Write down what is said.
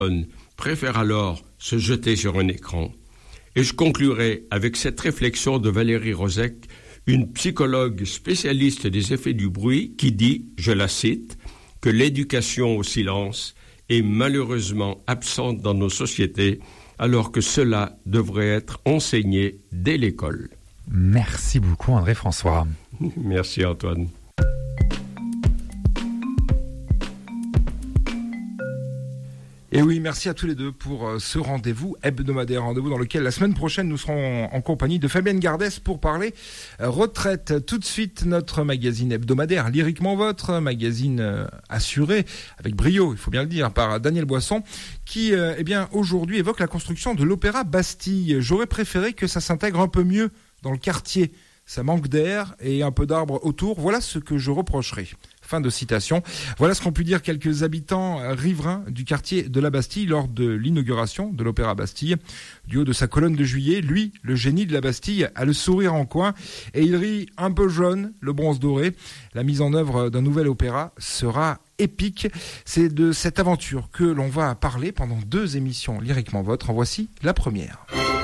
préfère alors se jeter sur un écran. Et je conclurai avec cette réflexion de Valérie Rozek, une psychologue spécialiste des effets du bruit, qui dit, je la cite, que l'éducation au silence est malheureusement absente dans nos sociétés, alors que cela devrait être enseigné dès l'école. Merci beaucoup André-François. Merci Antoine. Et oui, merci à tous les deux pour ce rendez-vous hebdomadaire, rendez-vous dans lequel la semaine prochaine nous serons en compagnie de Fabienne Gardès pour parler retraite. Tout de suite, notre magazine hebdomadaire, Lyriquement Votre, magazine assuré avec brio, il faut bien le dire, par Daniel Boisson, qui aujourd'hui évoque la construction de l'Opéra Bastille. J'aurais préféré que ça s'intègre un peu mieux dans le quartier. Ça manque d'air et un peu d'arbres autour. Voilà ce que je reprocherai. Fin de citation. Voilà ce qu'ont pu dire quelques habitants riverains du quartier de la Bastille lors de l'inauguration de l'Opéra Bastille. Du haut de sa colonne de juillet, lui, le génie de la Bastille, a le sourire en coin et il rit un peu jaune, le bronze doré. La mise en œuvre d'un nouvel opéra sera épique. C'est de cette aventure que l'on va parler pendant 2 émissions Lyriquement Votre. En voici la première.